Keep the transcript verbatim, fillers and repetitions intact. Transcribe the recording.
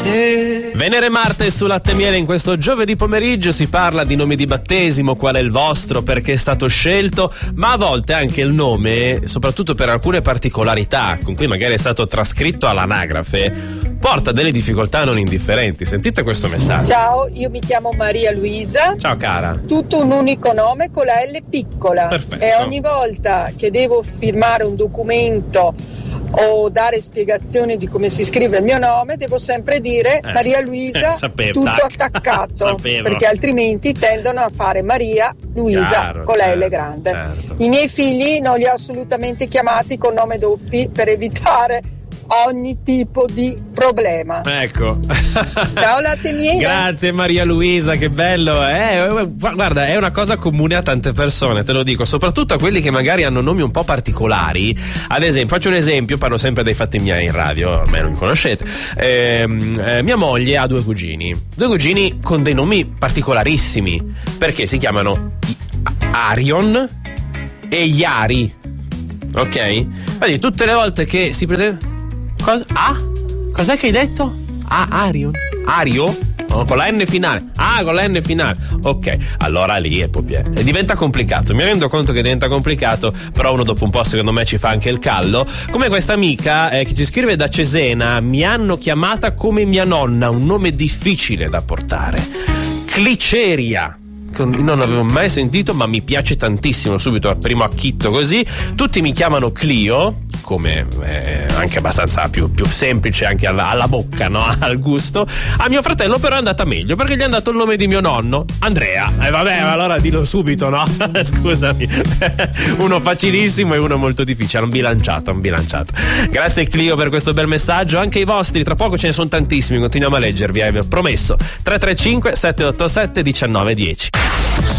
te. Venere e Marte su Latte e Miele. In questo giovedì pomeriggio si parla di nomi di battesimo, qual è il vostro, perché è stato scelto, ma a volte anche il nome, soprattutto per alcune particolarità con cui magari è stato trascritto all'anagrafe, porta delle difficoltà non indifferenti. Sentite questo messaggio. Ciao, io mi chiamo Maria Luisa. Ciao cara. Tutto un unico nome con la L piccola. Perfetto. E ogni volta che devo firmare un documento o dare spiegazioni di come si scrive il mio nome, devo sempre dire eh, Maria Luisa, eh, sapevo, tutto tac. attaccato, Sapevo. perché altrimenti tendono a fare Maria Luisa Chiaro, con la certo, L grande. certo. I miei figli non li ho assolutamente chiamati con nome doppi per evitare ogni tipo di problema. Ecco. Ciao Latte e Miele. Grazie Maria Luisa, che bello. Eh, guarda, è una cosa comune a tante persone, te lo dico, soprattutto a quelli che magari hanno nomi un po' particolari. Ad esempio, faccio un esempio, parlo sempre dei fatti miei in radio, almeno mi conoscete. Eh, eh, mia moglie ha due cugini, due cugini con dei nomi particolarissimi, perché si chiamano Arion e Yari. Ok? Quindi tutte le volte che si presenta. Cosa? Ah? Cos'è che hai detto? Ah, Arion? Ario? Oh, con la N finale. Ah, con la N finale. Ok, allora lì è proprio. E diventa complicato. Mi rendo conto che diventa complicato, però uno dopo un po' secondo me ci fa anche il callo. Come questa amica eh, che ci scrive da Cesena: mi hanno chiamata come mia nonna, un nome difficile da portare. Cliceria. Non avevo mai sentito, ma mi piace tantissimo. Subito al primo acchitto così. Tutti mi chiamano Clio, come eh, anche abbastanza più, più semplice anche alla, alla bocca, no? Al gusto. A mio fratello però è andata meglio, perché gli hanno dato il nome di mio nonno, Andrea. E eh, vabbè, allora dillo subito, no? Scusami. Uno facilissimo e uno molto difficile. Un bilanciato, un bilanciato. Grazie Clio per questo bel messaggio. Anche i vostri, tra poco ce ne sono tantissimi. Continuiamo a leggervi, eh, vi ho promesso. tre tre cinque sette otto sette uno nove uno zero.